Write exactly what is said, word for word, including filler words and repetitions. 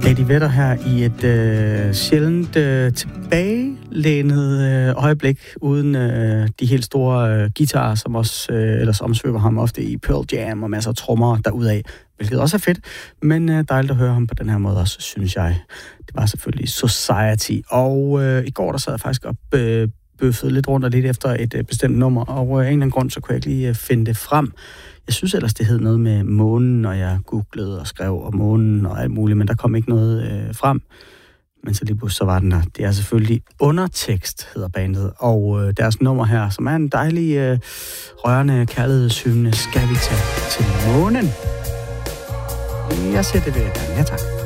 Eddie Vedder her i et øh, sjældent øh, tilbagelænet øh, øjeblik, uden øh, de helt store øh, guitarer, som også øh, ellers omsvøber ham ofte i Pearl Jam og masser af trommer derudaf, hvilket også er fedt, men øh, dejligt at høre ham på den her måde også, synes jeg. Det var selvfølgelig Society, og øh, i går der sad jeg faktisk op øh, bøffede lidt rundt og lidt efter et øh, bestemt nummer, og øh, af en eller anden grund, så kunne jeg ikke lige øh, finde det frem. Jeg synes ellers, det hed noget med månen, og jeg googlede og skrev om månen og alt muligt, men der kom ikke noget øh, frem. Men så lige pludselig så var den der. Det er selvfølgelig Undertekst, hedder bandet, og øh, deres nummer her, som er en dejlig, øh, rørende kærlighedshymne, Skal vi tage til månen? Jeg siger det ved, ja tak.